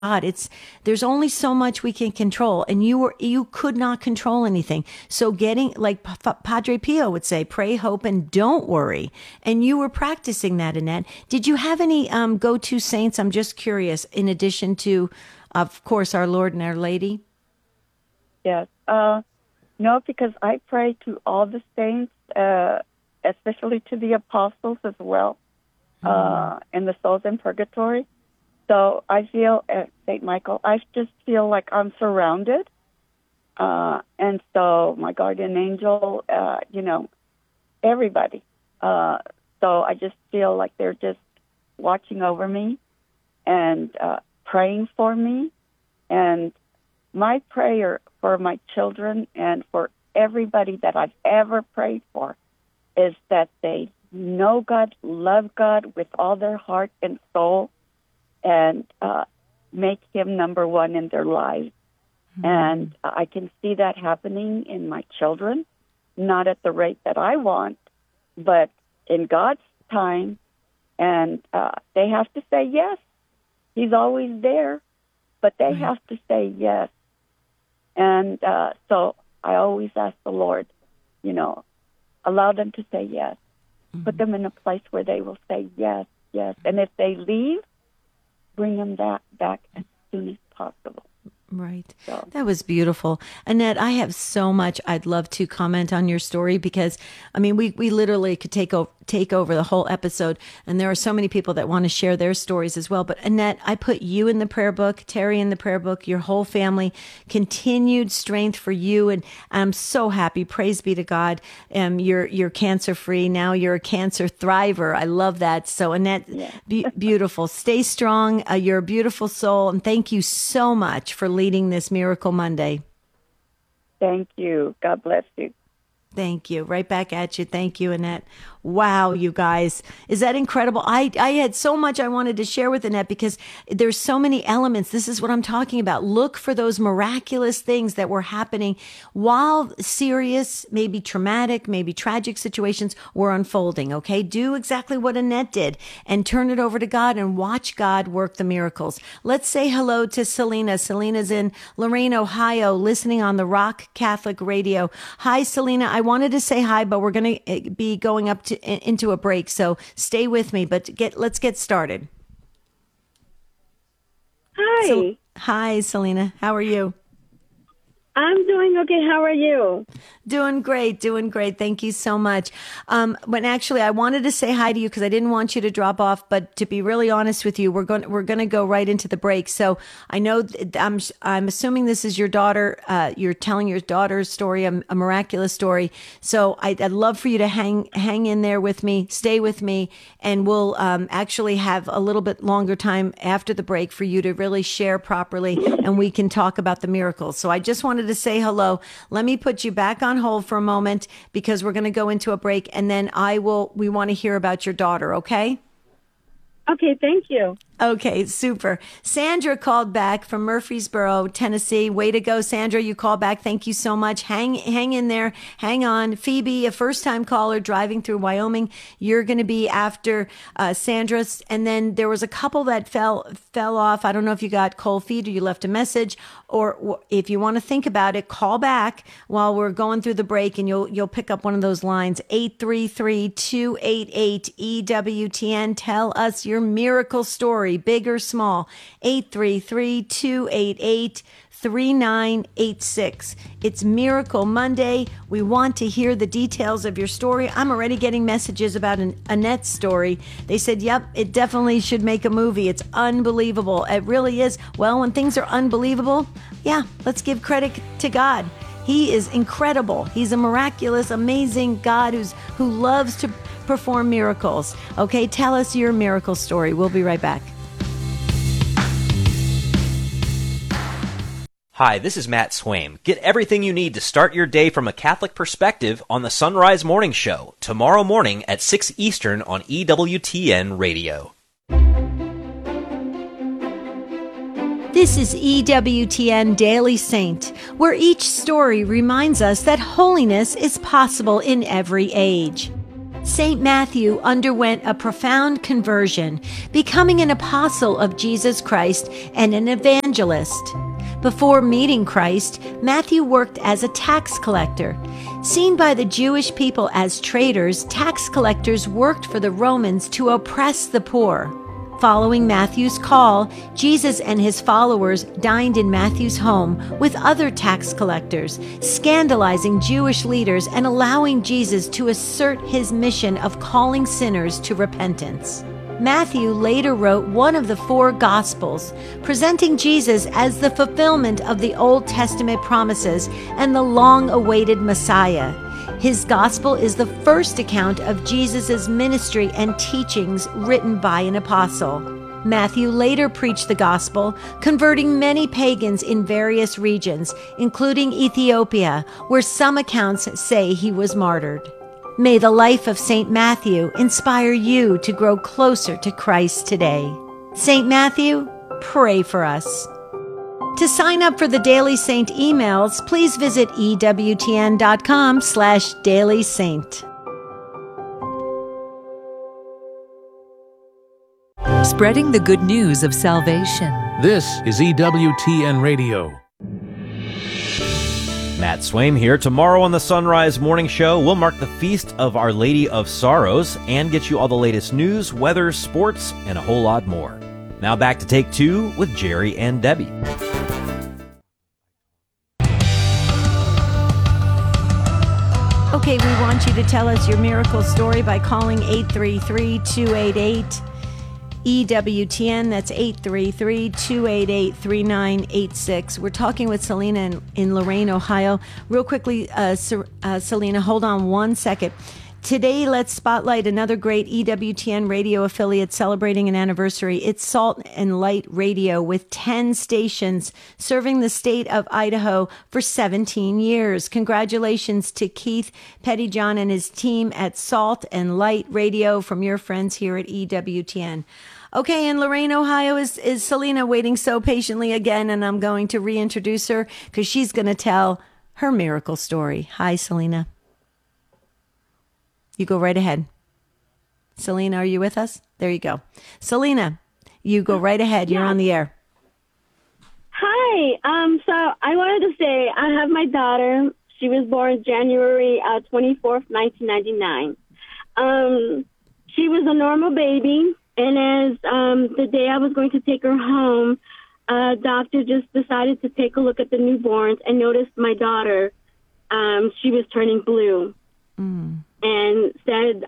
God. There's only so much we can control, and you could not control anything. So getting, like Padre Pio would say, pray, hope, and don't worry. And you were practicing that, Annette. Did you have any go-to saints? I'm just curious, in addition to, of course, our Lord and Our Lady? Yes. No, because I pray to all the saints, especially to the apostles as well, and the souls in purgatory. So I feel at St. Michael, I just feel like I'm surrounded. And so my guardian angel, everybody. So I just feel like they're just watching over me and praying for me. And my prayer for my children and for everybody that I've ever prayed for is that they know God, love God with all their heart and soul, and make Him number one in their lives. Mm-hmm. And I can see that happening in my children, not at the rate that I want, but in God's time. And they have to say yes. He's always there, but they have to say yes. And so I always ask the Lord, allow them to say yes. Mm-hmm. Put them in a place where they will say yes, yes. And if they leave, bring them back as soon as possible. Right. That was beautiful. Annette, I have so much I'd love to comment on your story because, we literally could take over the whole episode, and there are so many people that want to share their stories as well. But Annette, I put you in the prayer book, Terry in the prayer book, your whole family, continued strength for you. And I'm so happy. Praise be to God. You're cancer free. Now you're a cancer thriver. I love that. So Annette, beautiful. Stay strong. You're a beautiful soul. And thank you so much for leading this Miracle Monday. Thank you. God bless you. Thank you. Right back at you. Thank you, Annette. Wow, you guys. Is that incredible? I had so much I wanted to share with Annette because there's so many elements. This is what I'm talking about. Look for those miraculous things that were happening while serious, maybe traumatic, maybe tragic situations were unfolding, okay? Do exactly what Annette did and turn it over to God and watch God work the miracles. Let's say hello to Selena. Selena's in Lorain, Ohio, listening on the Rock Catholic Radio. Hi, Selena. I wanted to say hi, but we're going to be going up into a break, so stay with me. But let's get started. Hi. Hi, Selena. How are you? I'm doing okay. How are you? Doing great. Thank you so much. But actually, I wanted to say hi to you because I didn't want you to drop off. But to be really honest with you, we're going to go right into the break. So I know I'm assuming this is your daughter. You're telling your daughter's story, a miraculous story. So I'd love for you to hang in there with me, stay with me, and we'll actually have a little bit longer time after the break for you to really share properly, and we can talk about the miracles. So I just wanted to say hello. Let me put you back on hold for a moment because we're going to go into a break, and then we want to hear about your daughter, okay? Okay, thank you. Okay, super. Sandra called back from Murfreesboro, Tennessee. Way to go, Sandra. You called back. Thank you so much. Hang in there. Hang on. Phoebe, a first-time caller driving through Wyoming. You're going to be after Sandra. And then there was a couple that fell off. I don't know if you got cold feet or you left a message, or if you want to think about it, call back while we're going through the break, and you'll pick up one of those lines, 833-288-EWTN. Tell us your miracle story, big or small. 833-288-3986. It's Miracle Monday. We want to hear the details of your story. I'm already getting messages about Annette's story. They said, yep, it definitely should make a movie. It's unbelievable. It really is. Well, when things are unbelievable, let's give credit to God. He is incredible. He's a miraculous, amazing God who loves to perform miracles. Okay, tell us your miracle story. We'll be right back. Hi, this is Matt Swaim. Get everything you need to start your day from a Catholic perspective on the Sunrise Morning Show, tomorrow morning at 6 Eastern on EWTN Radio. This is EWTN Daily Saint, where each story reminds us that holiness is possible in every age. St. Matthew underwent a profound conversion, becoming an apostle of Jesus Christ and an evangelist. Before meeting Christ, Matthew worked as a tax collector. Seen by the Jewish people as traitors, tax collectors worked for the Romans to oppress the poor. Following Matthew's call, Jesus and his followers dined in Matthew's home with other tax collectors, scandalizing Jewish leaders and allowing Jesus to assert his mission of calling sinners to repentance. Matthew later wrote one of the 4 Gospels, presenting Jesus as the fulfillment of the Old Testament promises and the long-awaited Messiah. His Gospel is the first account of Jesus' ministry and teachings written by an apostle. Matthew later preached the Gospel, converting many pagans in various regions, including Ethiopia, where some accounts say he was martyred. May the life of St. Matthew inspire you to grow closer to Christ today. St. Matthew, pray for us. To sign up for the Daily Saint emails, please visit ewtn.com/dailysaint. Spreading the good news of salvation. This is EWTN Radio. Matt Swaim here. Tomorrow on the Sunrise Morning Show, we'll mark the Feast of Our Lady of Sorrows and get you all the latest news, weather, sports, and a whole lot more. Now back to Take 2 with Jerry and Debbie. Okay, we want you to tell us your miracle story by calling 833-288-EWTN. That's 833-288-3986. We're talking with Selena in Lorain, Ohio. Real quickly, Selena, hold on one second. Today, let's spotlight another great EWTN radio affiliate celebrating an anniversary. It's Salt and Light Radio with 10 stations serving the state of Idaho for 17 years. Congratulations to Keith Pettyjohn and his team at Salt and Light Radio from your friends here at EWTN. Okay, in Lorain, Ohio is Selena waiting so patiently again, and I'm going to reintroduce her because she's going to tell her miracle story. Hi, Selena. You go right ahead. Selena, are you with us? There you go. Selena, you go right ahead. You're on the air. Hi. So I wanted to say I have my daughter. She was born January 24th, 1999. She was a normal baby, and as the day I was going to take her home, a doctor just decided to take a look at the newborns and noticed my daughter. She was turning blue. And said,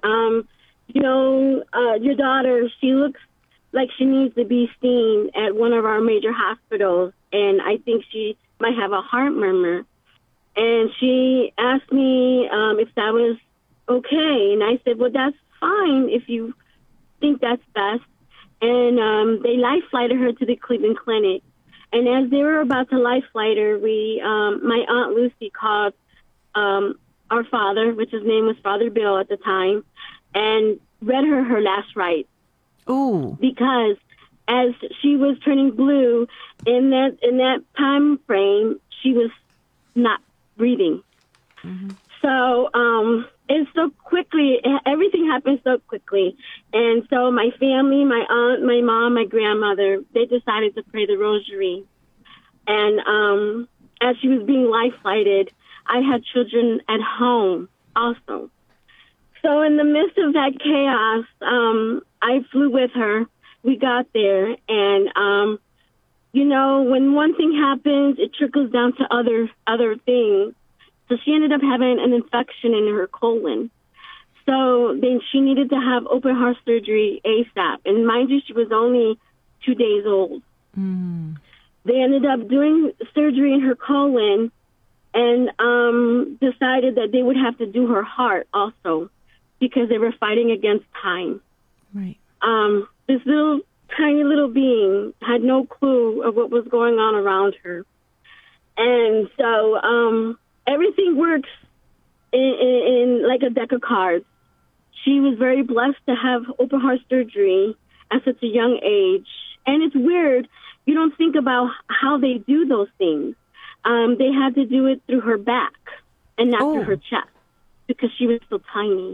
your daughter, she looks like she needs to be seen at one of our major hospitals, and I think she might have a heart murmur. And she asked me if that was okay, and I said, well, that's fine if you think that's best. And they life flighted her to the Cleveland Clinic. And as they were about to life flight her, my Aunt Lucy called our father, which his name was Father Bill at the time, and read her last rites. Ooh. Because as she was turning blue, in that time frame, she was not breathing. Mm-hmm. So it's so quickly, everything happened so quickly. And so my family, my aunt, my mom, my grandmother, they decided to pray the rosary. And as she was being life flighted, I had children at home also. So in the midst of that chaos, I flew with her. We got there. And, when one thing happens, it trickles down to other things. So she ended up having an infection in her colon. So then she needed to have open heart surgery ASAP. And mind you, she was only 2 days old. Mm. They ended up doing surgery in her colon and decided that they would have to do her heart also because they were fighting against time. Right. This tiny little being had no clue of what was going on around her. And so everything works in like a deck of cards. She was very blessed to have open heart surgery at such a young age. And it's weird. You don't think about how they do those things. They had to do it through her back and not through her chest because she was so tiny.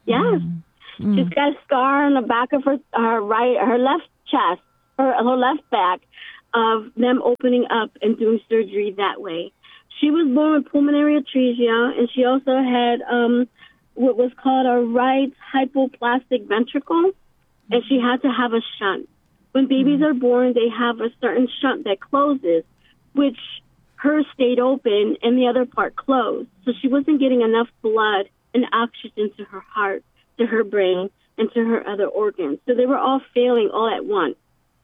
Yes. She's got a scar on the back of her left chest, her left back, of them opening up and doing surgery that way. She was born with pulmonary atresia, and she also had what was called a right hypoplastic ventricle, and she had to have a shunt. When babies are born, they have a certain shunt that closes, which hers stayed open and the other part closed. So she wasn't getting enough blood and oxygen to her heart, to her brain, and to her other organs. So they were all failing all at once.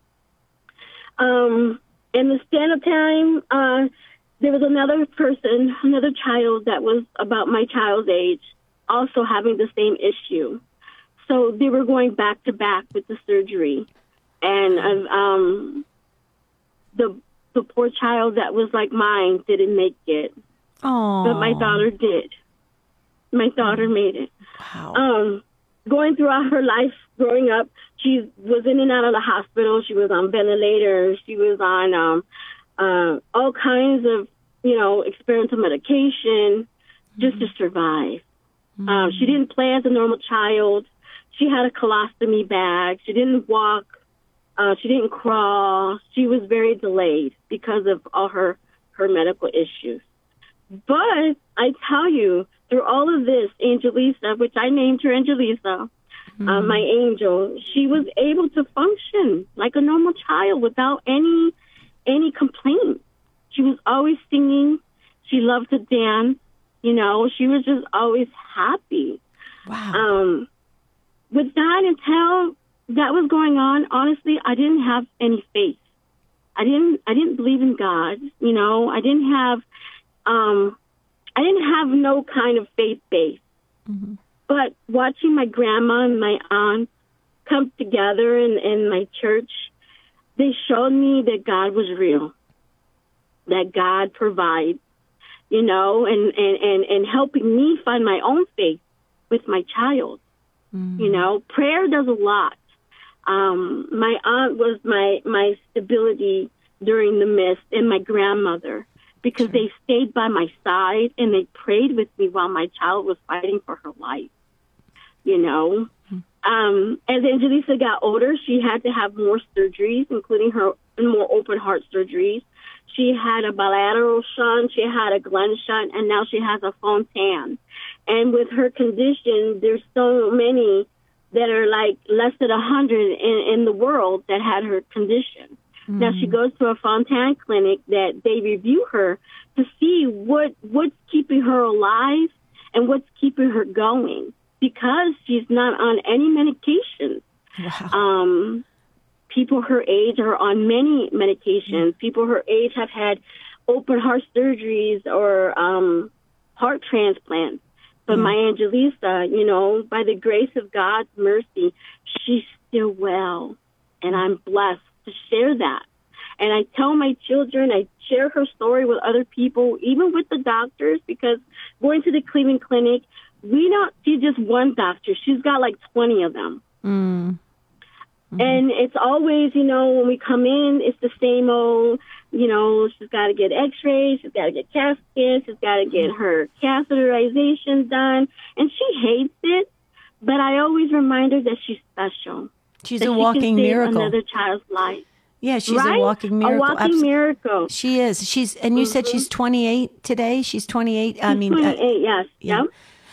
In the span of time, there was another person, another child that was about my child's age, also having the same issue. So they were going back to back with the surgery. And the poor child that was like mine didn't make it. Oh. But my daughter did. My daughter made it. Wow. Going throughout her life, growing up, she was in and out of the hospital. She was on ventilators. She was on all kinds of, experimental medication just to survive. She didn't play as a normal child. She had a colostomy bag. She didn't walk. She didn't crawl. She was very delayed because of all her medical issues. But I tell you, through all of this, Angelisa, which I named her Angelisa, my angel, she was able to function like a normal child without any complaint. She was always singing. She loved to dance. She was just always happy. Wow. With that, until that was going on, honestly, I didn't have any faith. I didn't believe in God. I didn't have no kind of faith base. Mm-hmm. But watching my grandma and my aunt come together in my church, they showed me that God was real, that God provides, and helping me find my own faith with my child. Mm-hmm. Prayer does a lot. My aunt was my stability during the mist, and my grandmother, because they stayed by my side and they prayed with me while my child was fighting for her life. As Angelisa got older, she had to have more surgeries, including her more open heart surgeries. She had a bilateral shunt, she had a Glenn shunt, and now she has a Fontan. And with her condition, there's so many that are like less than 100 in the world that had her condition. Mm-hmm. Now she goes to a Fontan clinic that they review her to see what's keeping her alive and what's keeping her going, because she's not on any medications. Wow. People her age are on many medications. People her age have had open heart surgeries or heart transplants. But my Angelisa, by the grace of God's mercy, she's still well. And I'm blessed to share that. And I tell my children, I share her story with other people, even with the doctors, because going to the Cleveland Clinic, we don't see just one doctor. She's got like 20 of them. Mm. Mm-hmm. And it's always, when we come in, it's the same old, she's got to get x-rays, she's got to get CAT scans, she's got to get her catheterization done. And she hates it, but I always remind her that she's special. She's a walking miracle. Another child's life. Yeah, she's a walking miracle. A walking miracle. She is. And you said she's 28 today? She's 28? She's 28, yes. Yeah.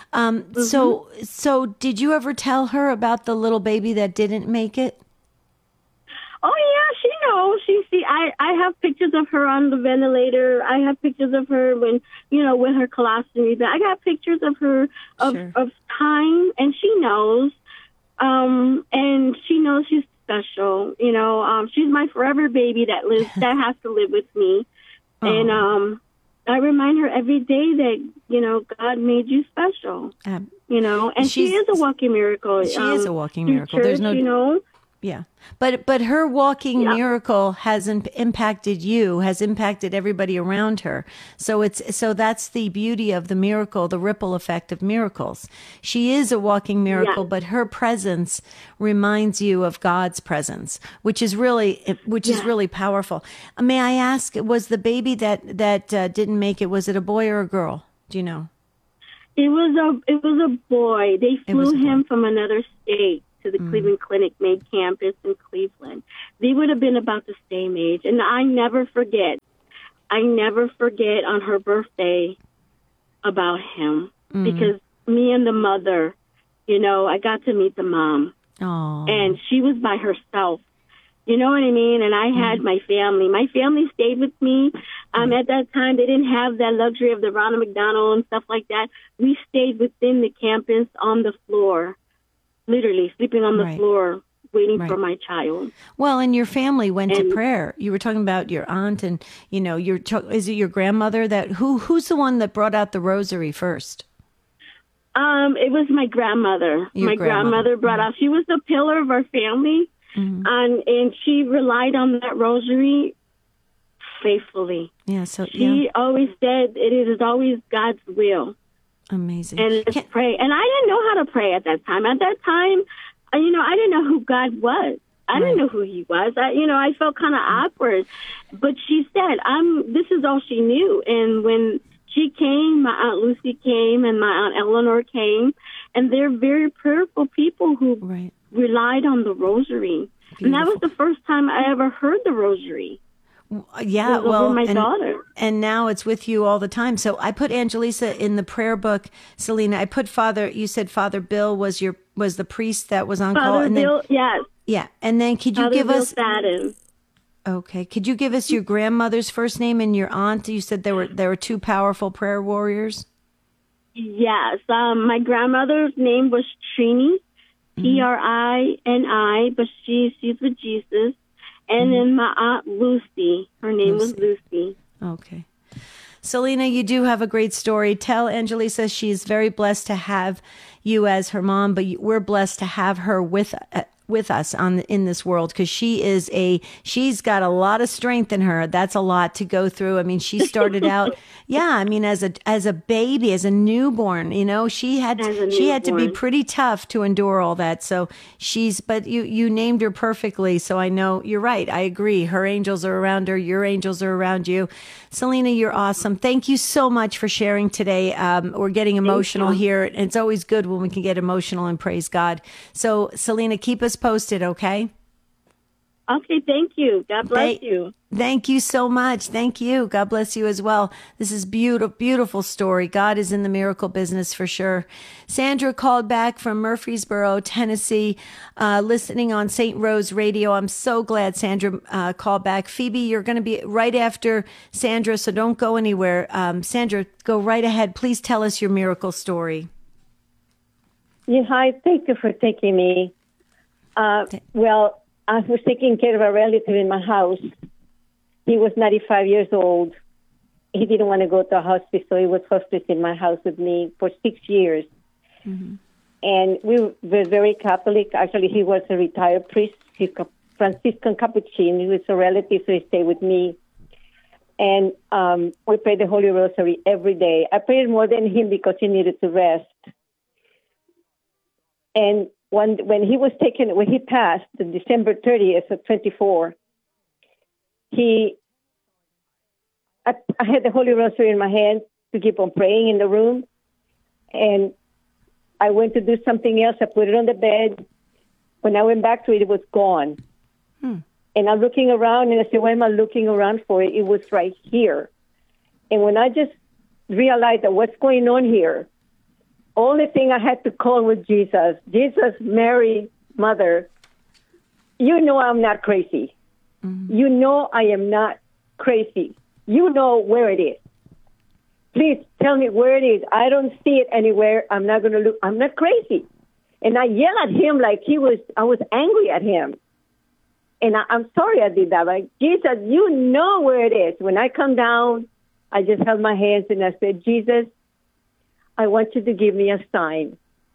So did you ever tell her about the little baby that didn't make it? Oh, yeah, she knows. I have pictures of her on the ventilator. I have pictures of her when, with her colostomy. But I got pictures of her of time, and she knows. And she knows she's special. She's my forever baby that has to live with me. Oh. And I remind her every day that, God made you special. And she is a walking miracle. She is a walking miracle. Church, There's no... Yeah. But her walking miracle hasn't impacted you, has impacted everybody around her. So that's the beauty of the miracle, the ripple effect of miracles. She is a walking miracle, but her presence reminds you of God's presence, which is really powerful. May I ask, was the baby that didn't make it, was it a boy or a girl? Do you know? It was a boy. They flew a boy. him from another state to the Cleveland Clinic main campus in Cleveland. They would have been about the same age. And I never forget on her birthday about him because me and the mother, I got to meet the mom. Oh. And she was by herself. You know what I mean? And I had my family. My family stayed with me. At that time, they didn't have that luxury of the Ronald McDonald and stuff like that. We stayed within the campus on the floor, literally sleeping on the floor, waiting for my child. Well, and your family went to prayer. You were talking about your aunt and, is it your grandmother who's the one that brought out the rosary first? It was my grandmother. My grandmother brought out, she was the pillar of our family. And she relied on that rosary faithfully. Yeah, she always said it is always God's will. Amazing. And let's pray. And I didn't know how to pray at that time. At that time, I didn't know who God was. I didn't know who he was. I felt kind of awkward. But she said, this is all she knew. And when she came, my Aunt Lucy came and my Aunt Eleanor came, and they're very prayerful people who relied on the rosary. Beautiful. And that was the first time I ever heard the rosary. Yeah, well, my daughter. And now it's with you all the time. So I put Angelisa in the prayer book, Selena. I put you said Father Bill was the priest that was on call. Father Bill, yes. Yeah, and then could you Father give Bill us? Fadden. Okay, could you give us your grandmother's first name and your aunt? You said there were two powerful prayer warriors. Yes, my grandmother's name was Trini. Trini, but she's with Jesus. And then my Aunt Lucy, her name was Lucy. Okay. Selena, you do have a great story. Tell Angelisa she's very blessed to have you as her mom, but we're blessed to have her with us in this world, because she's got a lot of strength in her. That's a lot to go through. I mean, she started out, as a baby, as a newborn, she had to be pretty tough to endure all that. So but you named her perfectly. So I know you're right. I agree. Her angels are around her. Your angels are around you. Selena, you're awesome. Thank you so much for sharing today. We're getting emotional here. It's always good when we can get emotional and praise God. So Selena, keep us posted, okay? Okay, thank you. God bless you. Thank you so much. Thank you. God bless you as well. This is beautiful, beautiful story. God is in the miracle business for sure. Sandra called back from Murfreesboro, Tennessee, listening on St. Rose Radio. I'm so glad Sandra called back. Phoebe, you're going to be right after Sandra, so don't go anywhere. Sandra, go right ahead. Please tell us your miracle story. Yeah, hi. Thank you for taking me. Well, I was taking care of a relative in my house. He was 95 years old. He didn't want to go to a hospice, so he was hospitalized in my house with me for 6 years. Mm-hmm. And we were very Catholic. Actually, he was a retired priest. He's a Franciscan Capuchin. He was a relative, so he stayed with me. And we prayed the Holy Rosary every day. I prayed more than him because he needed to rest. And when he passed, December 30th of 24, I had the Holy Rosary in my hand to keep on praying in the room. And I went to do something else. I put it on the bed. When I went back to it, it was gone. And I'm looking around, and I said, what am I looking around for? It was right here. And when I just realized that what's going on here, only thing I had to call was Jesus. Jesus, Mary, Mother, you know I'm not crazy. Mm-hmm. You know I am not crazy. You know where it is. Please tell me where it is. I don't see it anywhere. I'm not going to look. I'm not crazy. And I yelled at him like I was angry at him. And I'm sorry I did that. Like, Jesus, you know where it is. When I come down, I just held my hands and I said, Jesus, I want you to give me a sign.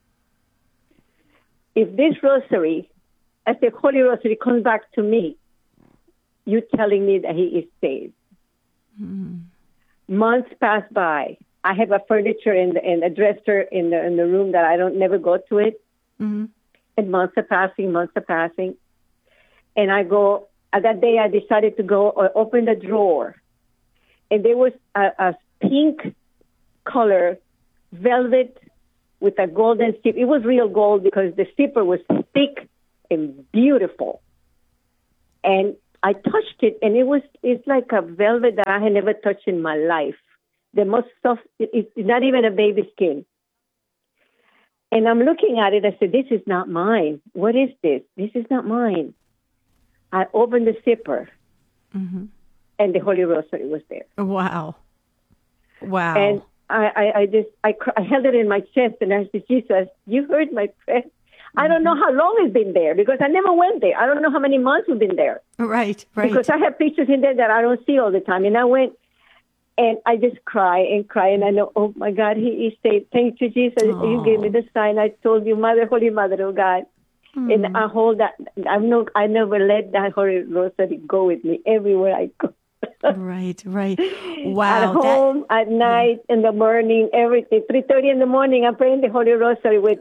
If this rosary, as the Holy Rosary, comes back to me, you're telling me that he is saved. Mm-hmm. Months pass by. I have a furniture and a dresser in the room that I never go to it. Mm-hmm. And months are passing. And I go, that day I decided to go open the drawer. And there was a pink color velvet with a golden zip. It was real gold because the zipper was thick and beautiful. And I touched it, and it's like a velvet that I had never touched in my life. The most soft, it's not even a baby skin. And I'm looking at it, I said, this is not mine. What is this? This is not mine. I opened the zipper, and the Holy Rosary was there. Wow. Wow. And I held it in my chest, and I said, Jesus, you heard my prayer. I don't know how long it's been there because I never went there. I don't know how many months we've been there. Right. Because I have pictures in there that I don't see all the time. And I went, and I just cry. And I know, oh, my God, he said, thank you, Jesus. Aww. You gave me the sign. I told you, Mother, Holy Mother of God. And I hold that. I never let that Holy Rosary go with me everywhere I go. Right. Wow. At home, at night, in the morning, everything. 3:30 in the morning, I'm praying the Holy Rosary with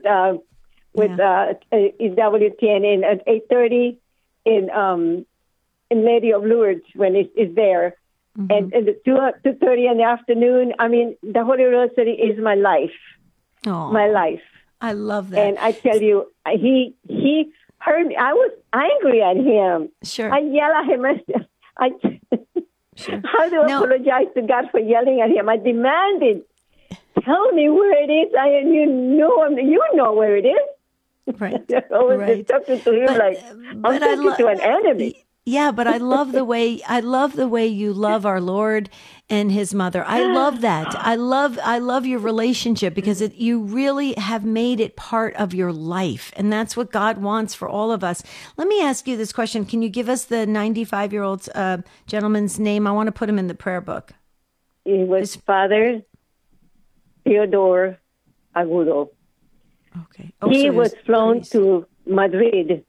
EWTN, and at 8:30 in Lady of Lourdes when it's there. And at 2:30 in the afternoon, I mean, the Holy Rosary is my life. Aww. My life. I love that. And I tell you, he heard me. I was angry at him. Sure. I yell at him. Sure. How do I apologize to God for yelling at him? I demanded, tell me where it is. You know where it is. Right. I was just talking to him I'm talking to an enemy. Yeah, but I love the way you love our Lord and His Mother. I love that. I love your relationship because you really have made it part of your life, and that's what God wants for all of us. Let me ask you this question: can you give us the 95-year-old gentleman's name? I want to put him in the prayer book. It was Father Theodore Agudo. Okay. He was flown to Madrid.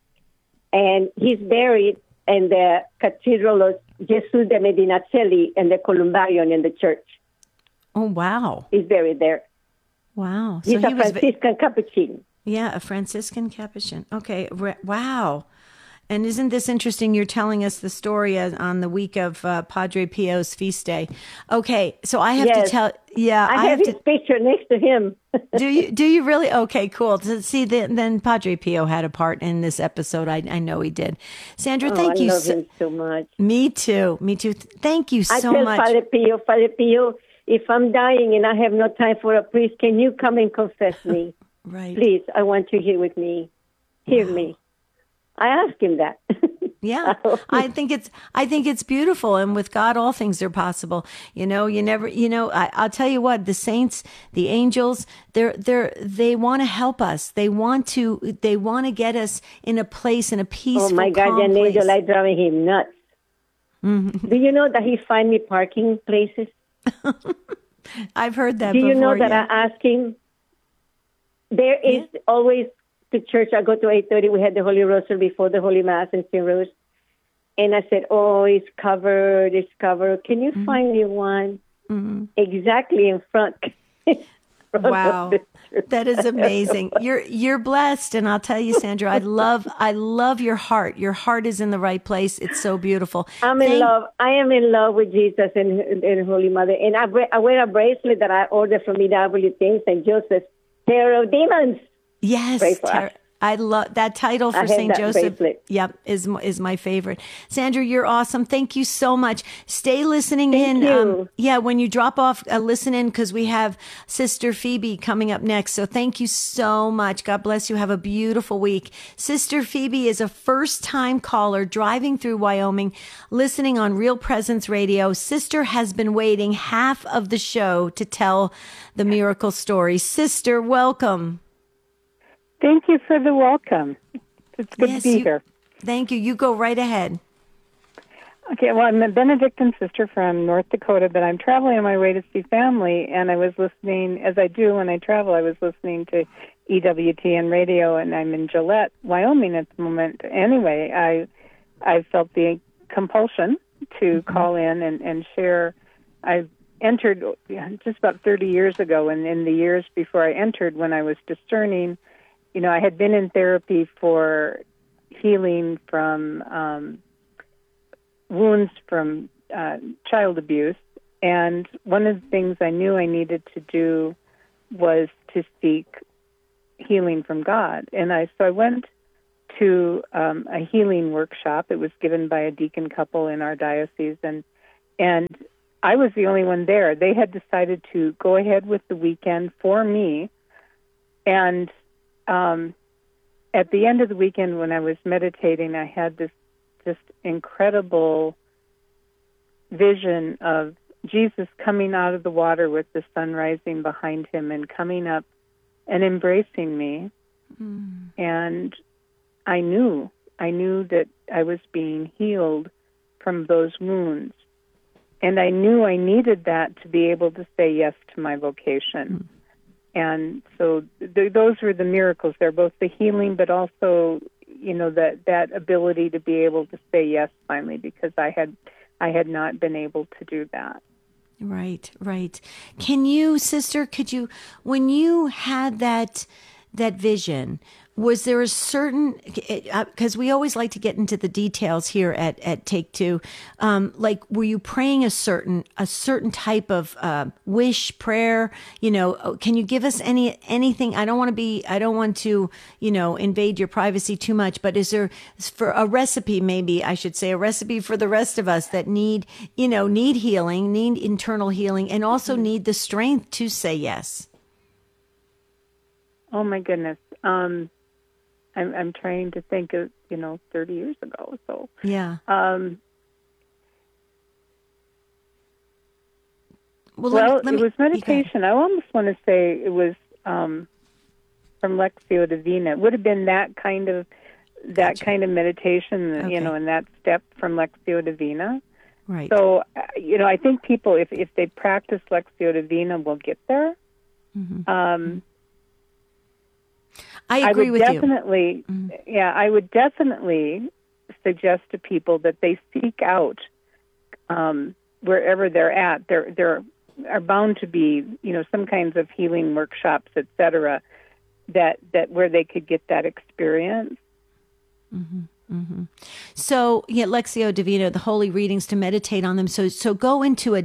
And he's buried in the Cathedral of Jesus de Medinaceli in the Columbarium in the church. Oh, wow. He's buried there. Wow. He's a Franciscan Capuchin. Yeah, a Franciscan Capuchin. Okay. Wow. And isn't this interesting? You're telling us the story on the week of Padre Pio's feast day. Okay, so I have to tell. Yeah, I have his picture next to him. Do you really? Okay, cool. See, then Padre Pio had a part in this episode. I know he did. Sandra, thank you. I love him so much. Me too. Thank you so much. I tell Padre Pio, if I'm dying and I have no time for a priest, can you come and confess me? Right. Please, I want you here with me. Hear me. I asked him that. Yeah, I think it's beautiful, and with God, all things are possible. I'll tell you what, the saints, the angels, they want to help us. They want to get us in a place, in a peaceful, oh my God, an angel like driving him nuts. Mm-hmm. Do you know that he find me parking places? I've heard that. Do you know before, that I ask him? There is always. To church, I go to 8:30. We had the Holy Rosary before the Holy Mass in St. Rose. And I said, oh, it's covered. Can you find me one? Mm-hmm. Exactly in front. Wow. That is amazing. You're blessed. And I'll tell you, Sandra, I love your heart. Your heart is in the right place. It's so beautiful. I'm in love. I am in love with Jesus and Holy Mother. And I wear a bracelet that I ordered from EWTN, St. Joseph, Terror of Demons. Yes, I love that title for St. Joseph. Bracelet. Yep, is my favorite. Sandra, you're awesome. Thank you so much. Stay listening Thank in. You. When you drop off, listen in because we have Sister Phoebe coming up next. So thank you so much. God bless you. Have a beautiful week. Sister Phoebe is a first-time caller driving through Wyoming, listening on Real Presence Radio. Sister has been waiting half of the show to tell the miracle story. Sister, welcome. Thank you for the welcome. It's good to be here. Thank you. You go right ahead. Okay, well, I'm a Benedictine sister from North Dakota, but I'm traveling on my way to see family, and I was listening, as I do when I travel, I was listening to EWTN radio, and I'm in Gillette, Wyoming at the moment. Anyway, I felt the compulsion to call in and share. I entered just about 30 years ago, and in the years before I entered, when I was discerning, I had been in therapy for healing from wounds from child abuse. And one of the things I knew I needed to do was to seek healing from God. And so I went to a healing workshop. It was given by a deacon couple in our diocese, and I was the only one there. They had decided to go ahead with the weekend for me, and at the end of the weekend when I was meditating, I had this just incredible vision of Jesus coming out of the water with the sun rising behind him and coming up and embracing me. And I knew that I was being healed from those wounds. And I knew I needed that to be able to say yes to my vocation. And so those were the miracles. They're both the healing, but also, that ability to be able to say yes finally, because I had not been able to do that. Right. Can you, sister, when you had that vision, was there a certain, because we always like to get into the details here at Take Two, were you praying a certain type of wish, prayer? Can you give us anything? I don't want to, invade your privacy too much, but is there for a recipe, maybe I should say a recipe for the rest of us that need healing, need internal healing, and also need the strength to say yes? Oh my goodness. I'm trying to think of, 30 years ago. So yeah. It was meditation. I almost want to say it was from Lectio Divina. It would have been that kind of meditation, okay. And that step from Lectio Divina. Right. So, I think people, if they practice Lectio Divina, will get there. Mm-hmm. I agree with you. Yeah, I would definitely suggest to people that they seek out wherever they're at. There are bound to be, some kinds of healing workshops, etc., that where they could get that experience. Mm-hmm. Mm-hmm. So, Lectio Divina, the holy readings, to meditate on them. So go into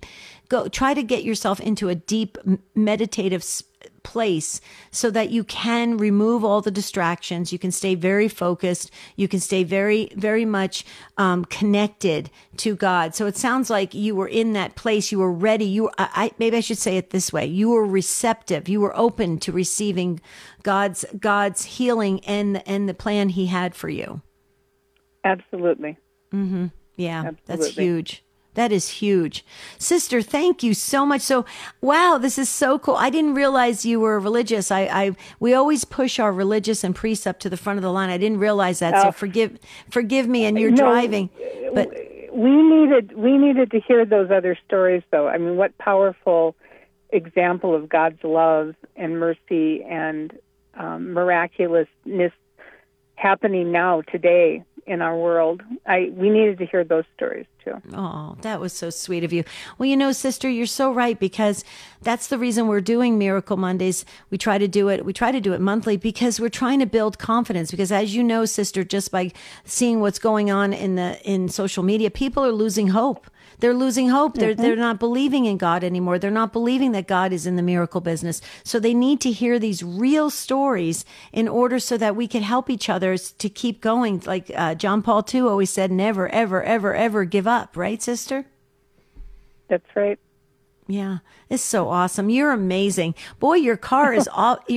try to get yourself into a deep meditative place so that you can remove all the distractions. You can stay very focused. You can stay very, very much connected to God. So it sounds like you were in that place. You were ready. Maybe I should say it this way. You were receptive. You were open to receiving God's healing and the plan He had for you. Absolutely. Mm-hmm. Yeah, absolutely. That's huge. That is huge. Sister, thank you so much. So, wow, this is so cool. I didn't realize you were religious. We always push our religious and priests up to the front of the line. I didn't realize that. So forgive me. And you're driving, but we needed to hear those other stories, though. I mean, what powerful example of God's love and mercy and miraculousness happening now today in our world. We needed to hear those stories too. Oh, that was so sweet of you. Well, sister, you're so right, because that's the reason we're doing Miracle Mondays. We try to do it monthly because we're trying to build confidence, because as you know, sister, just by seeing what's going on in social media, people are losing hope. They're losing hope. They're not believing in God anymore. They're not believing that God is in the miracle business. So they need to hear these real stories in order so that we can help each other to keep going. Like John Paul II always said, never, ever, ever, ever give up. Right, sister? That's right. Yeah, it's so awesome. You're amazing. Boy, your car is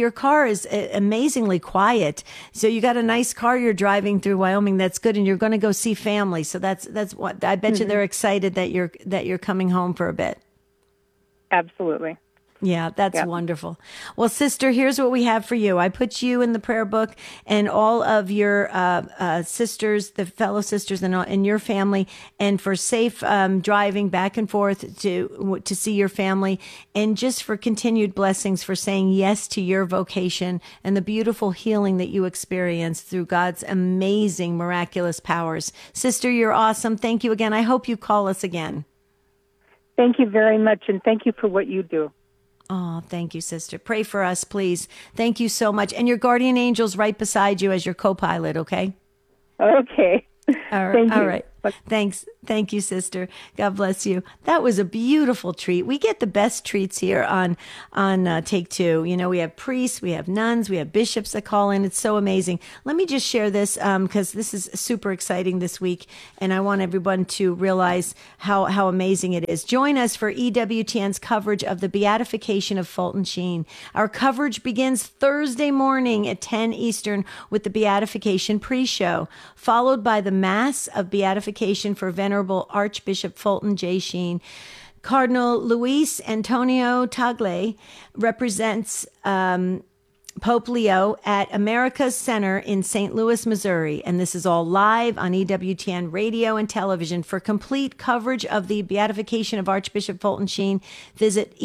amazingly quiet. So you got a nice car you're driving through Wyoming. That's good, and you're going to go see family. So that's what I bet you they're excited that you're coming home for a bit. Absolutely. Yeah, that's wonderful. Well, sister, here's what we have for you. I put you in the prayer book, and all of your sisters, the fellow sisters in your family, and for safe driving back and forth to see your family, and just for continued blessings for saying yes to your vocation and the beautiful healing that you experience through God's amazing, miraculous powers. Sister, you're awesome. Thank you again. I hope you call us again. Thank you very much, and thank you for what you do. Oh, thank you, sister. Pray for us, please. Thank you so much. And your guardian angel's right beside you as your co-pilot, okay? Okay. All right. Thank you. All right. Thanks. Thank you, sister. God bless you. That was a beautiful treat. We get the best treats here on Take Two. You know, we have priests, we have nuns, we have bishops that call in. It's so amazing. Let me just share this because this is super exciting this week, and I want everyone to realize how amazing it is. Join us for EWTN's coverage of the beatification of Fulton Sheen. Our coverage begins Thursday morning at 10 Eastern with the beatification pre-show, followed by the Mass of Beatification for Venerable Archbishop Fulton J. Sheen. Cardinal Luis Antonio Tagle represents Pope Leo at America's Center in St. Louis, Missouri. And this is all live on EWTN radio and television. For complete coverage of the beatification of Archbishop Fulton Sheen, visit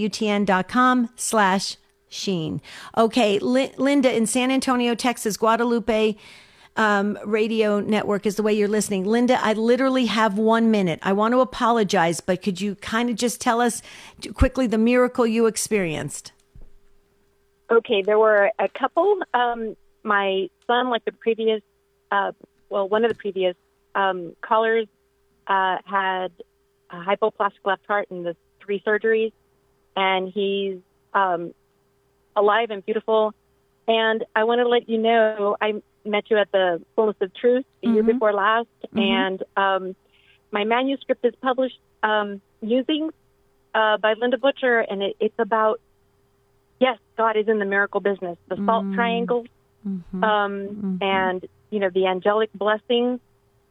EWTN.com/Sheen. Okay, Linda in San Antonio, Texas, Guadalupe radio network is the way you're listening. Linda, I literally have 1 minute. I want to apologize, but could you kind of just tell us quickly the miracle you experienced? Okay, there were a couple. My son, like the previous, one of the previous callers, had a hypoplastic left heart and the 3 surgeries, and he's alive and beautiful. And I want to let you know, I met you at the Fullness of Truth the year before last, and my manuscript is published Musings by Linda Butcher, and it's about, yes, God is in the miracle business, the salt triangles, and, you know, the angelic blessings.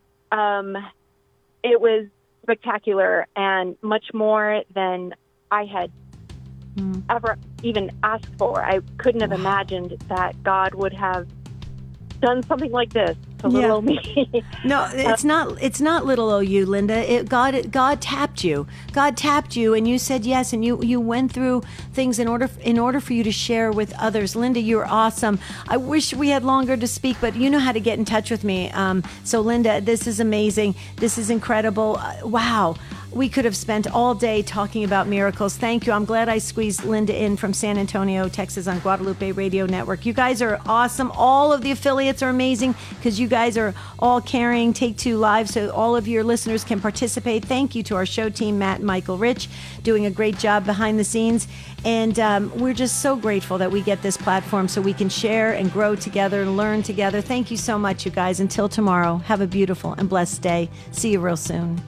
It was spectacular and much more than I had ever even asked for. I couldn't have imagined that God would have done something like this to little old me. No, it's not little old you, Linda. God tapped you. God tapped you, and you said yes, and you went through things in order for you to share with others. Linda, you're awesome. I wish we had longer to speak, but you know how to get in touch with me. So Linda, this is amazing. This is incredible. Wow. We could have spent all day talking about miracles. Thank you. I'm glad I squeezed Linda in from San Antonio, Texas on Guadalupe Radio Network. You guys are awesome. All of the affiliates are amazing because you guys are all carrying Take Two Live so all of your listeners can participate. Thank you to our show team, Matt and Michael Rich, doing a great job behind the scenes. And we're just so grateful that we get this platform so we can share and grow together and learn together. Thank you so much, you guys. Until tomorrow, have a beautiful and blessed day. See you real soon.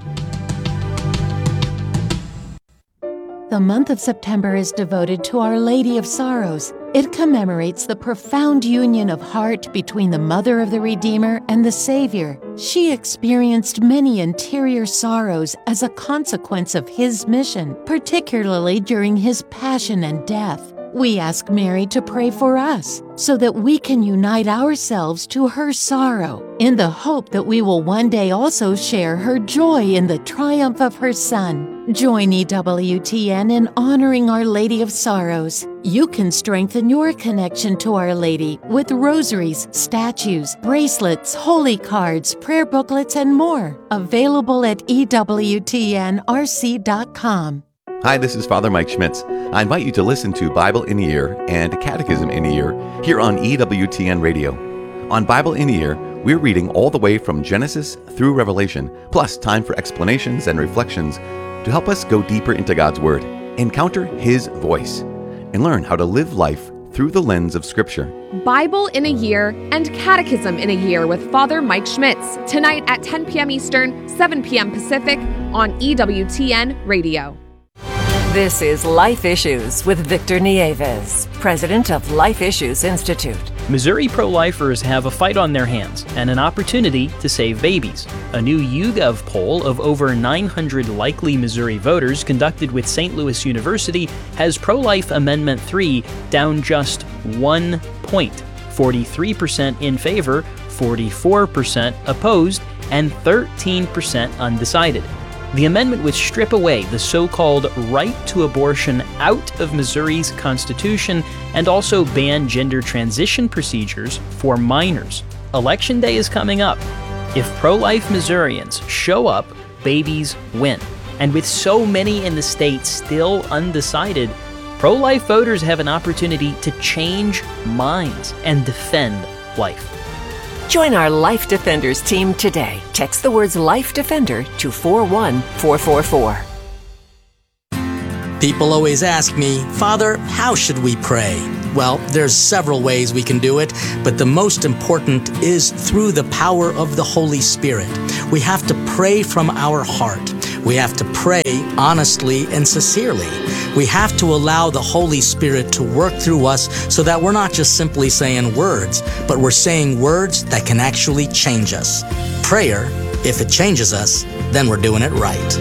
The month of September is devoted to Our Lady of Sorrows. It commemorates the profound union of heart between the Mother of the Redeemer and the Savior. She experienced many interior sorrows as a consequence of His mission, particularly during His passion and death. We ask Mary to pray for us so that we can unite ourselves to her sorrow in the hope that we will one day also share her joy in the triumph of her Son. Join EWTN in honoring Our Lady of Sorrows. You can strengthen your connection to Our Lady with rosaries, statues, bracelets, holy cards, prayer booklets, and more. Available at EWTNRC.com. Hi, this is Father Mike Schmitz. I invite you to listen to Bible in a Year and Catechism in a Year here on EWTN Radio. On Bible in a Year, we're reading all the way from Genesis through Revelation, plus time for explanations and reflections to help us go deeper into God's Word, encounter His voice, and learn how to live life through the lens of Scripture. Bible in a Year and Catechism in a Year with Father Mike Schmitz, tonight at 10 p.m. Eastern, 7 p.m. Pacific on EWTN Radio. This is Life Issues with Victor Nieves, president of Life Issues Institute. Missouri pro-lifers have a fight on their hands and an opportunity to save babies. A new YouGov poll of over 900 likely Missouri voters conducted with St. Louis University has pro-life Amendment 3 down just 1 point. 43% in favor, 44% opposed, and 13% undecided. The amendment would strip away the so-called right to abortion out of Missouri's Constitution and also ban gender transition procedures for minors. Election day is coming up. If pro-life Missourians show up, babies win. And with so many in the state still undecided, pro-life voters have an opportunity to change minds and defend life. Join our Life Defenders team today. Text the words Life Defender to 41444. People always ask me, Father, how should we pray? Well, there's several ways we can do it, but the most important is through the power of the Holy Spirit. We have to pray from our heart. We have to pray honestly and sincerely. We have to allow the Holy Spirit to work through us so that we're not just simply saying words, but we're saying words that can actually change us. Prayer, if it changes us, then we're doing it right.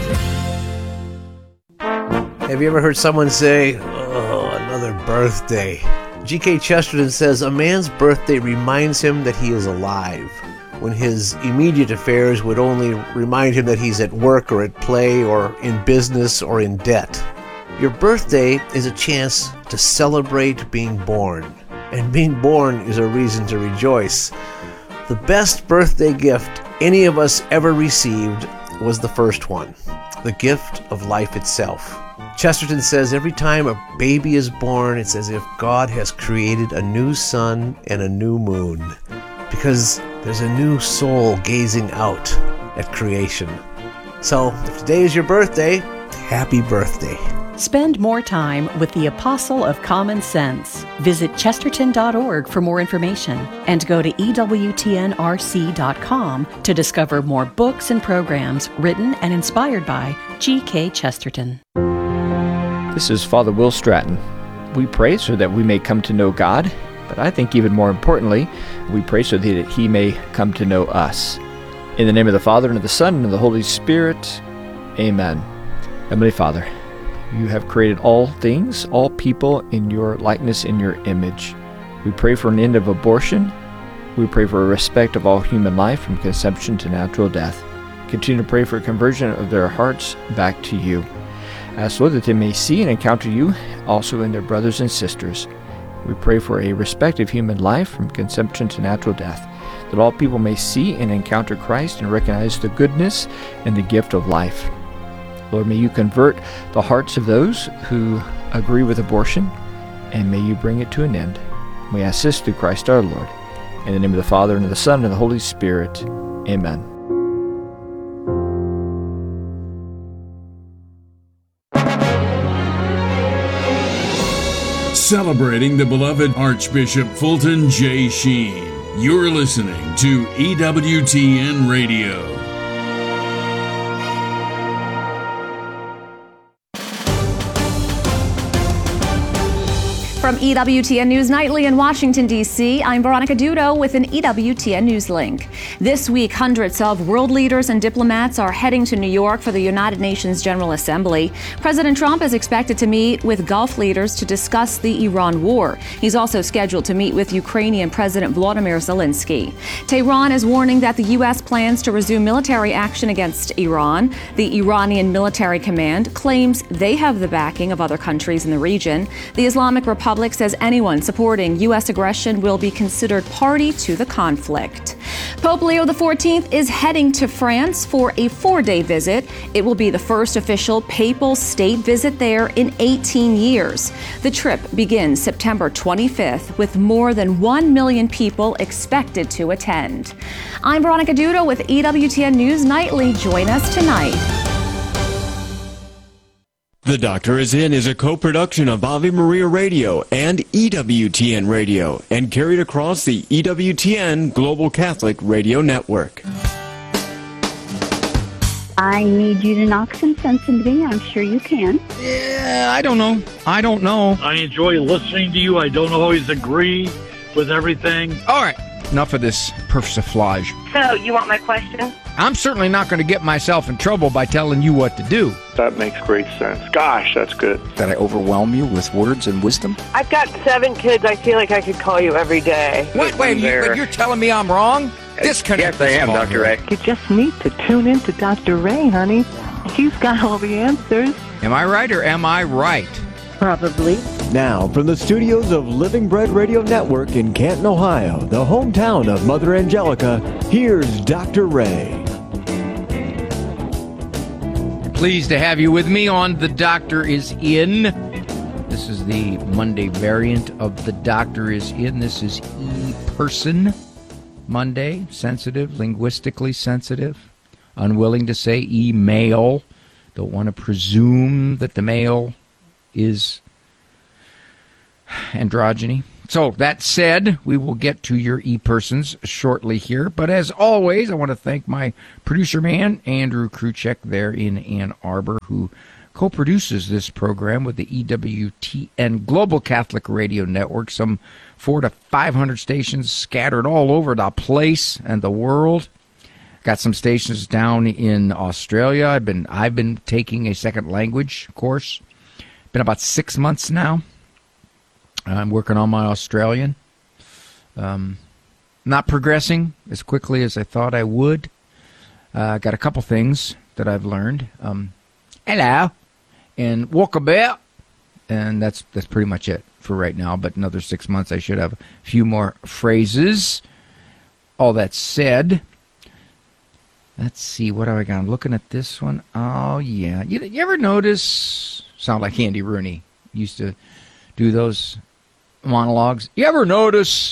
Have you ever heard someone say, "Oh, another birthday"? G.K. Chesterton says, "A man's birthday reminds him that he is alive, when his immediate affairs would only remind him that he's at work or at play or in business or in debt." Your birthday is a chance to celebrate being born, and being born is a reason to rejoice. The best birthday gift any of us ever received was the first one, the gift of life itself. Chesterton says every time a baby is born, it's as if God has created a new sun and a new moon, because there's a new soul gazing out at creation. So, if today is your birthday, happy birthday. Spend more time with the Apostle of Common Sense. Visit chesterton.org for more information and go to EWTNRC.com to discover more books and programs written and inspired by G.K. Chesterton. This is Father Will Stratton. We pray so that we may come to know God, but I think even more importantly, we pray so that He may come to know us. In the name of the Father, and of the Son, and of the Holy Spirit, Amen. Heavenly Father, You have created all things, all people in Your likeness, in Your image. We pray for an end of abortion. We pray for a respect of all human life from conception to natural death. Continue to pray for conversion of their hearts back to You. Ask, Lord, that they may see and encounter You also in their brothers and sisters. We pray for a respect of human life from conception to natural death, that all people may see and encounter Christ and recognize the goodness and the gift of life. Lord, may You convert the hearts of those who agree with abortion, and may You bring it to an end. We ask this through Christ our Lord. In the name of the Father, and of the Son, and of the Holy Spirit. Amen. Celebrating the beloved Archbishop Fulton J. Sheen. You're listening to EWTN Radio. From EWTN News Nightly in Washington, D.C., I'm Veronica Dudo with an EWTN News link. This week, hundreds of world leaders and diplomats are heading to New York for the United Nations General Assembly. President Trump is expected to meet with Gulf leaders to discuss the Iran war. He's also scheduled to meet with Ukrainian President Volodymyr Zelensky. Tehran is warning that the U.S. plans to resume military action against Iran. The Iranian Military Command claims they have the backing of other countries in the region. The Islamic Republic says anyone supporting U.S. aggression will be considered party to the conflict. Pope Leo XIV is heading to France for a 4-day visit. It will be the first official papal state visit there in 18 years. The trip begins September 25th with more than 1 million people expected to attend. I'm Veronica Dudo with EWTN News Nightly. Join us tonight. The Doctor Is In is a co-production of Ave Maria Radio and EWTN Radio and carried across the EWTN Global Catholic Radio Network. I need you to knock some sense into me. I'm sure you can. Yeah, I don't know. I enjoy listening to you. I don't always agree with everything. All right, enough of this persiflage. So, you want my question? I'm certainly not going to get myself in trouble by telling you what to do. That makes great sense. Gosh, that's good. Did I overwhelm you with words and wisdom? I've got 7 kids. I feel like I could call you every day. Wait, you're telling me I'm wrong? Disconnect. Yes, I am, Dr. Ray. You just need to tune in to Dr. Ray, honey. He's got all the answers. Am I right or am I right? Probably. Now, from the studios of Living Bread Radio Network in Canton, Ohio, the hometown of Mother Angelica, here's Dr. Ray. Pleased to have you with me on The Doctor Is In. This is the Monday variant of The Doctor Is In. This is E-Person. Monday, sensitive, linguistically sensitive, unwilling to say email, don't want to presume that the male is androgyny. So, that said, we will get to your e-persons shortly here. But as always, I want to thank my producer man, Andrew Kruchek, there in Ann Arbor, who co-produces this program with the EWTN Global Catholic Radio Network, some 400 to 500 stations scattered all over the place and the world. Got some stations down in Australia. I've been taking a second language course. Been about 6 months now. I'm working on my Australian. Not progressing as quickly as I thought I would. Got a couple things that I've learned. Hello and walkabout, and that's pretty much it for right now. But another 6 months, I should have a few more phrases. All that said, let's see, what have I got? I'm looking at this one. Oh yeah, you ever notice? Sound like Andy Rooney used to do those monologues. You ever notice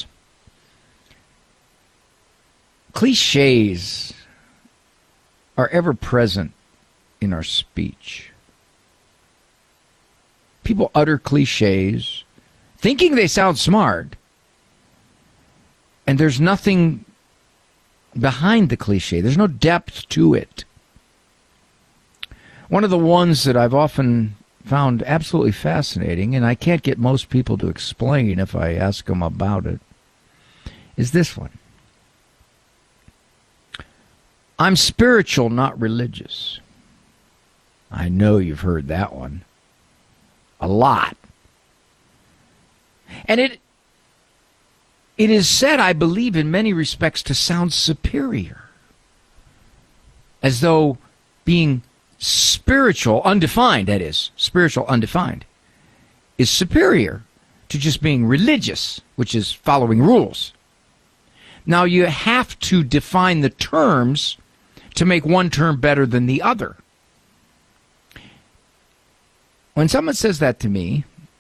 cliches are ever present in our speech? People utter cliches thinking they sound smart, and there's nothing behind the cliche. There's no depth to it. One of the ones that I've often found absolutely fascinating, and I can't get most people to explain if I ask them about it, is this one. I'm spiritual, not religious. I know you've heard that one a lot. And it is said, I believe, in many respects to sound superior. As though being spiritual, undefined, that is, spiritual undefined, is superior to just being religious, which is following rules. Now, you have to define the terms to make one term better than the other. When someone says that to me,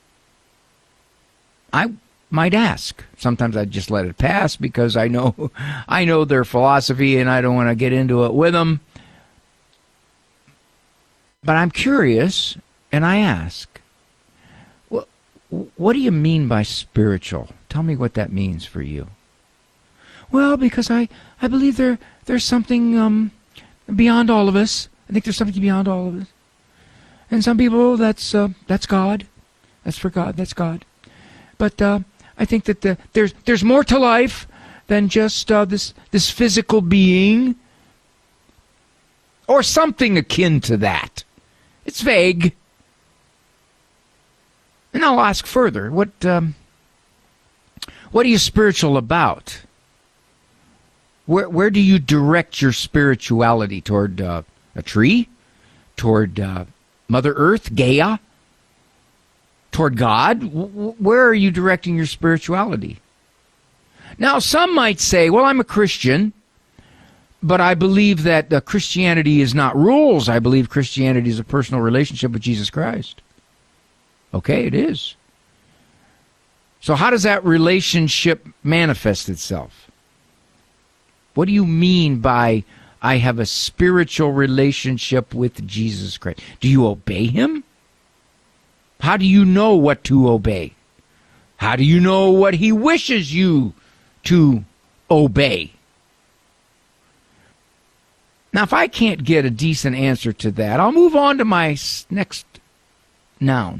I might ask. Sometimes I just let it pass because I know their philosophy and I don't want to get into it with them. But I'm curious, and I ask, what do you mean by spiritual? Tell me what that means for you. Well, because I believe there's something beyond all of us. I think there's something beyond all of us. And some people, that's God. That's for God. That's God. But I think that there's more to life than just this physical being, or something akin to that. It's vague. And I'll ask further, what are you spiritual about? Where do you direct your spirituality? Toward a tree? Toward Mother Earth, Gaia? Toward God? Where are you directing your spirituality? Now, some might say, well, I'm a Christian, but I believe that Christianity is not rules. I believe Christianity is a personal relationship with Jesus Christ. Okay, it is. So how does that relationship manifest itself? What do you mean by I have a spiritual relationship with Jesus Christ? Do you obey him? How do you know what to obey? How do you know what he wishes you to obey? Now, if I can't get a decent answer to that, I'll move on to my next noun.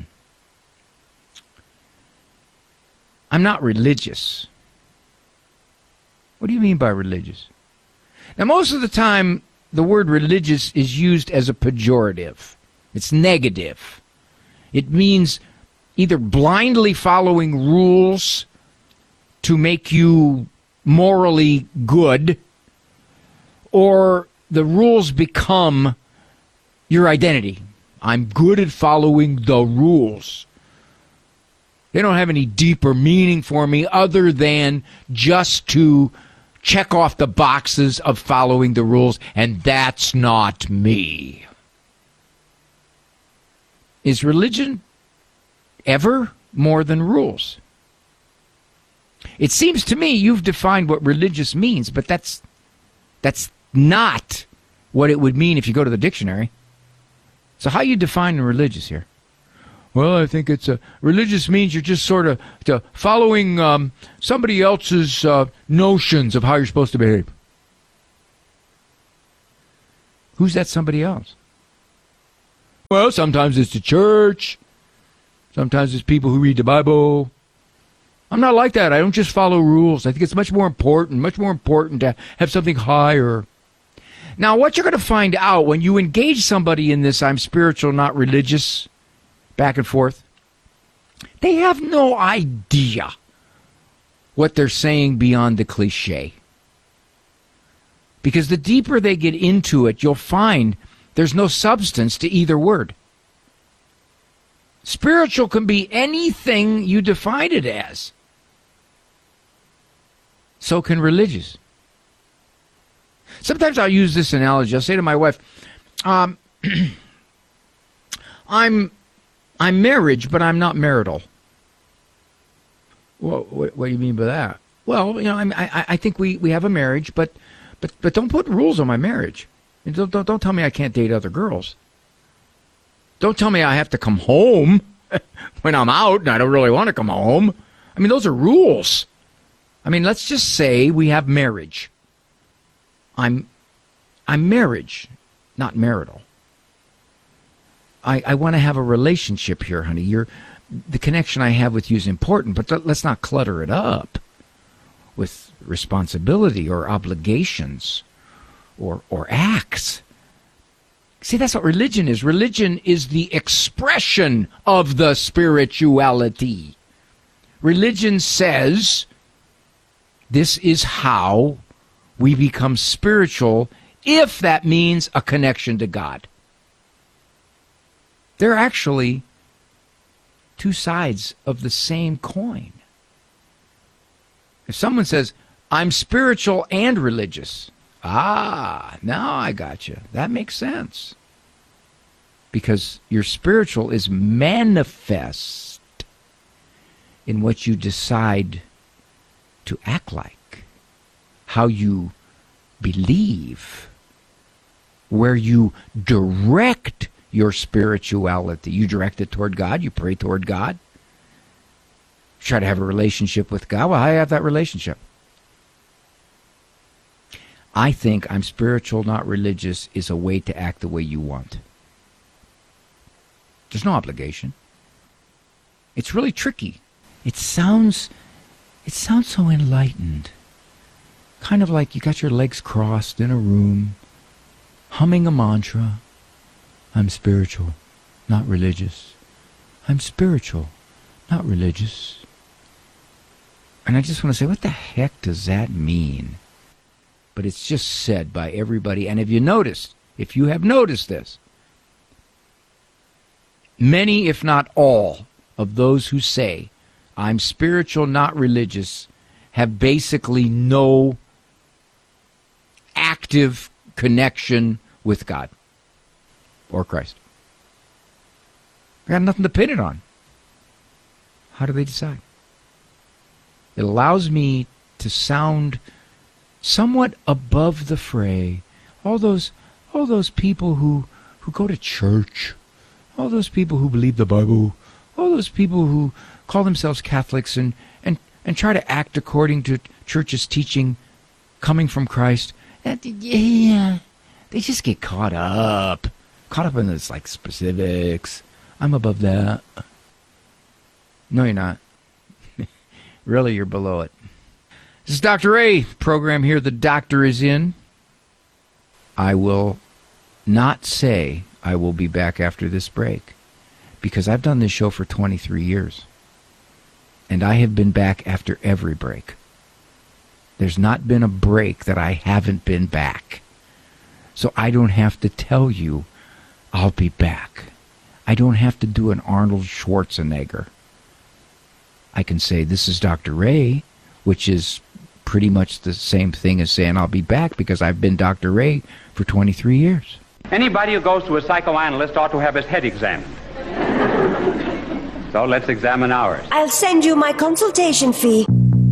I'm not religious. What do you mean by religious? Now, most of the time, the word religious is used as a pejorative. It's negative. It means either blindly following rules to make you morally good, or the rules become your identity. I'm good at following the rules. They don't have any deeper meaning for me other than just to check off the boxes of following the rules, and that's not me. Is religion ever more than rules? It seems to me you've defined what religious means, but that's not what it would mean if you go to the dictionary. So how you define religious here? Well, I think it's religious means you're just sort of following somebody else's notions of how you're supposed to behave. Who's that somebody else? Well, sometimes it's the church. Sometimes it's people who read the Bible. I'm not like that. I don't just follow rules. I think it's much more important to have something higher. Now, what you're going to find out when you engage somebody in this I'm spiritual, not religious, back and forth, they have no idea what they're saying beyond the cliche. Because the deeper they get into it, you'll find there's no substance to either word. Spiritual can be anything you define it as. So can religious. Sometimes I'll use this analogy. I'll say to my wife, I'm marriage, but I'm not marital. Well, what do you mean by that? Well, I think we have a marriage, but don't put rules on my marriage. Don't tell me I can't date other girls. Don't tell me I have to come home when I'm out and I don't really want to come home. I mean, those are rules. I mean, let's just say we have marriage. I'm marriage, not marital. I want to have a relationship here, honey. The connection I have with you is important, but let's not clutter it up with responsibility or obligations or acts. See, that's what religion is. Religion is the expression of the spirituality. Religion says this is how we become spiritual, if that means a connection to God. They're actually two sides of the same coin. If someone says, I'm spiritual and religious, now I got you. That makes sense. Because your spiritual is manifest in what you decide to act like, how you believe, where you direct your spirituality. You direct it toward God. You pray toward God. Try to have a relationship with God. Well, how do you have that relationship? I think I'm spiritual, not religious, is a way to act the way you want. There's no obligation. It's really tricky. It sounds so enlightened. Kind of like you got your legs crossed in a room, humming a mantra. I'm spiritual, not religious. I'm spiritual, not religious. And I just want to say, what the heck does that mean? But it's just said by everybody. And if you have noticed this, many, if not all, of those who say, I'm spiritual, not religious, have basically no active connection with God or Christ. They got nothing to pin it on. How do they decide? It allows me to sound somewhat above the fray. All those people who go to church, all those people who believe the Bible, all those people who call themselves Catholics and try to act according to church's teaching coming from Christ. Yeah, they just get caught up in this like specifics. I'm above that. No, you're not. Really, you're below it. This is Dr. Ray, program here. The doctor is in. I will not say I will be back after this break, because I've done this show for 23 years. And I have been back after every break. There's not been a break that I haven't been back. So I don't have to tell you I'll be back. I don't have to do an Arnold Schwarzenegger. I can say, this is Dr. Ray, which is pretty much the same thing as saying I'll be back, because I've been Dr. Ray for 23 years. Anybody who goes to a psychoanalyst ought to have his head examined. So let's examine ours. I'll send you my consultation fee.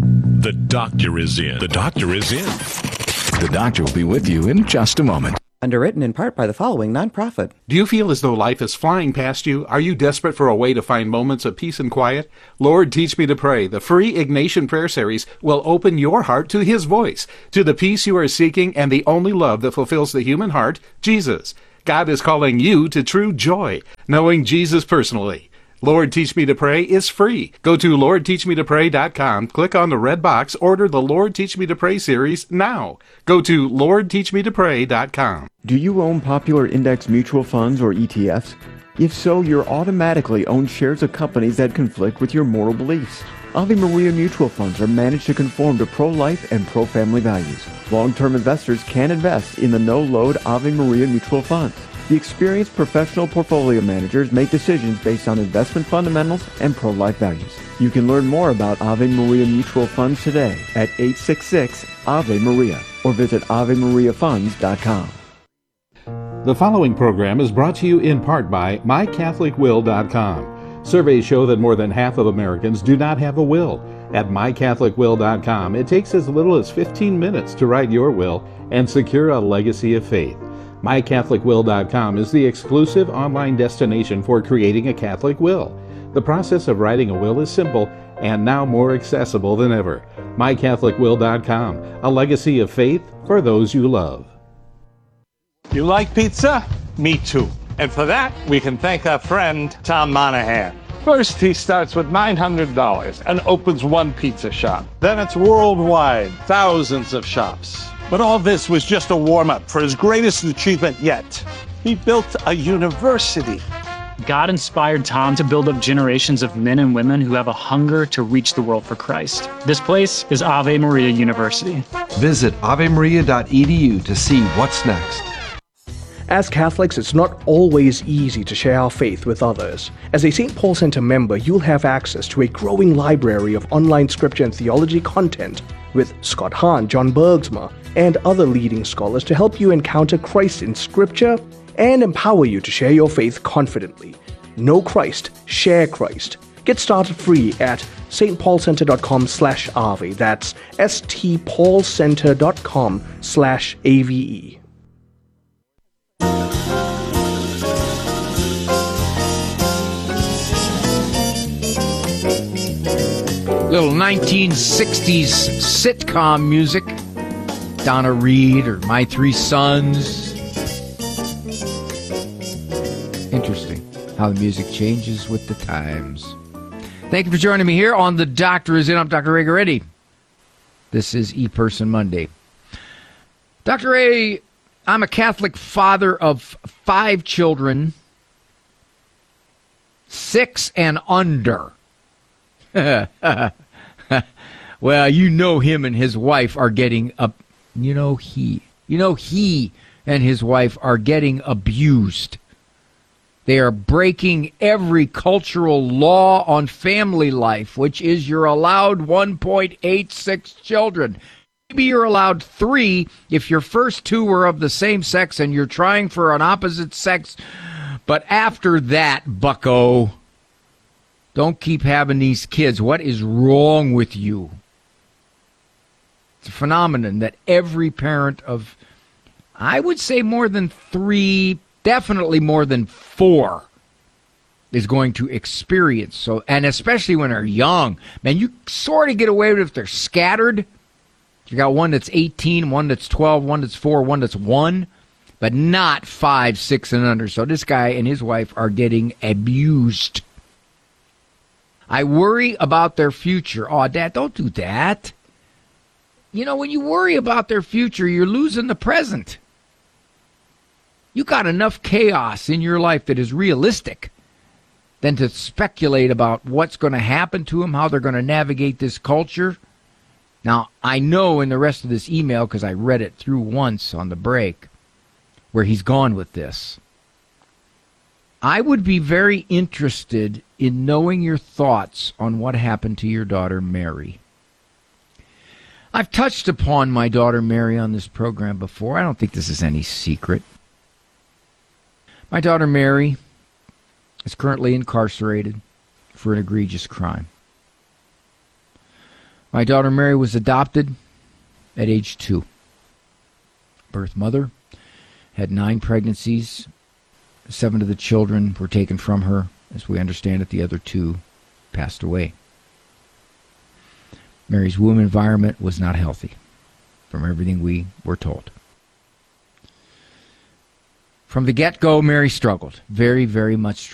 The doctor is in. The doctor is in. The doctor will be with you in just a moment. Underwritten in part by the following nonprofit. Do you feel as though life is flying past you? Are you desperate for a way to find moments of peace and quiet? Lord, Teach Me to Pray, the free Ignatian Prayer Series, will open your heart to His voice, to the peace you are seeking and the only love that fulfills the human heart, Jesus. God is calling you to true joy, knowing Jesus personally. Lord Teach Me to Pray is free. Go to LordTeachMeToPray.com, click on the red box, order the Lord Teach Me to Pray series now. Go to LordTeachMeToPray.com. Do you own popular index mutual funds or ETFs? If so, you're automatically own shares of companies that conflict with your moral beliefs. Ave Maria mutual funds are managed to conform to pro-life and pro-family values. Long-term investors can invest in the no-load Ave Maria mutual funds. The experienced professional portfolio managers make decisions based on investment fundamentals and pro-life values. You can learn more about Ave Maria mutual funds today at 866-AVE-MARIA or visit AveMariaFunds.com. The following program is brought to you in part by MyCatholicWill.com. Surveys show that more than half of Americans do not have a will. At MyCatholicWill.com, it takes as little as 15 minutes to write your will and secure a legacy of faith. MyCatholicWill.com is the exclusive online destination for creating a Catholic will. The process of writing a will is simple and now more accessible than ever. MyCatholicWill.com, a legacy of faith for those you love. You like pizza? Me too. And for that, we can thank our friend, Tom Monahan. First, he starts with $900 and opens one pizza shop. Then it's worldwide, thousands of shops. But all this was just a warm-up for his greatest achievement yet. He built a university. God inspired Tom to build up generations of men and women who have a hunger to reach the world for Christ. This place is Ave Maria University. Visit avemaria.edu to see what's next. As Catholics, it's not always easy to share our faith with others. As a St. Paul Center member, you'll have access to a growing library of online scripture and theology content with Scott Hahn, John Bergsma, and other leading scholars to help you encounter Christ in Scripture and empower you to share your faith confidently. Know Christ, share Christ. Get started free at stpaulcenter.com/ave. That's stpaulcenter.com/ave. Little 1960s sitcom music. Donna Reed or My Three Sons. Interesting how the music changes with the times. Thank you for joining me here on The Doctor Is In. I'm Dr. Ray Goretti. This is E-Person Monday. Dr. Ray, I'm a Catholic father of 5 children, 6 and under. Well, him and his wife are getting up. He and his wife are getting abused. They are breaking every cultural law on family life, which is you're allowed 1.86 children. Maybe you're allowed 3 if your first 2 were of the same sex and you're trying for an opposite sex. But after that, bucko, don't keep having these kids. What is wrong with you? It's a phenomenon that every parent of, I would say more than 3, definitely more than 4, is going to experience. So, and especially when they're young. Man, you sort of get away with it if they're scattered. You got one that's 18, one that's 12, one that's 4, one that's 1, but not 5, 6, and under. So this guy and his wife are getting abused. I worry about their future. Oh, Dad, don't do that. When you worry about their future, you're losing the present. You got enough chaos in your life that is realistic than to speculate about what's going to happen to them, how they're going to navigate this culture. Now, I know in the rest of this email, because I read it through once on the break, where he's gone with this. I would be very interested in knowing your thoughts on what happened to your daughter, Mary. I've touched upon my daughter, Mary, on this program before. I don't think this is any secret. My daughter, Mary, is currently incarcerated for an egregious crime. My daughter Mary was adopted at age 2. Birth mother, had 9 pregnancies. 7 of the children were taken from her. As we understand it, the other 2 passed away. Mary's womb environment was not healthy, from everything we were told. From the get-go, Mary struggled, very, very much struggled.